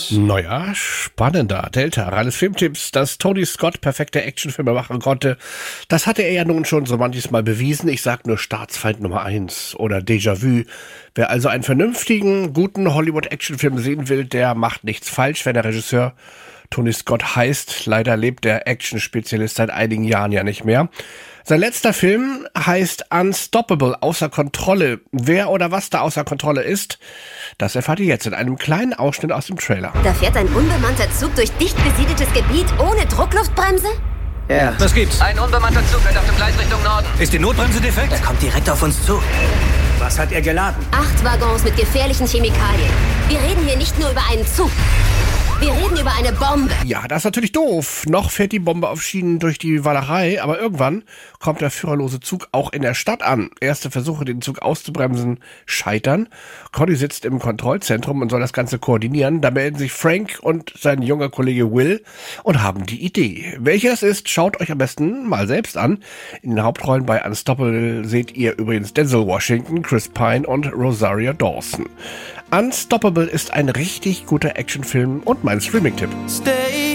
Neuer, spannender Delta, reines Filmtipps, dass Tony Scott perfekte Actionfilme machen konnte. Das hatte er ja nun schon so manches Mal bewiesen. Ich sag nur Staatsfeind Nummer 1 oder Déjà-vu. Wer also einen vernünftigen, guten Hollywood-Actionfilm sehen will, der macht nichts falsch, wenn der Regisseur Tony Scott heißt. Leider lebt der Action-Spezialist seit einigen Jahren ja nicht mehr. Sein letzter Film heißt Unstoppable, außer Kontrolle. Wer oder was da außer Kontrolle ist, das erfahrt ihr jetzt in einem kleinen Ausschnitt aus dem Trailer. Da fährt ein unbemannter Zug durch dicht besiedeltes Gebiet ohne Druckluftbremse? Ja. Was gibt's? Ein unbemannter Zug fährt auf dem Gleis Richtung Norden. Ist die Notbremse defekt? Er kommt direkt auf uns zu. Was hat er geladen? 8 Waggons mit gefährlichen Chemikalien. Wir reden hier nicht nur über einen Zug. Wir reden über eine Bombe. Ja, das ist natürlich doof. Noch fährt die Bombe auf Schienen durch die Walachei, aber irgendwann kommt der führerlose Zug auch in der Stadt an. Erste Versuche, den Zug auszubremsen, scheitern. Conny sitzt im Kontrollzentrum und soll das Ganze koordinieren. Da melden sich Frank und sein junger Kollege Will und haben die Idee. Welche es ist, schaut euch am besten mal selbst an. In den Hauptrollen bei Unstoppable seht ihr übrigens Denzel Washington, Chris Pine und Rosario Dawson. Unstoppable ist ein richtig guter Actionfilm und mein Streaming-Tipp. Stay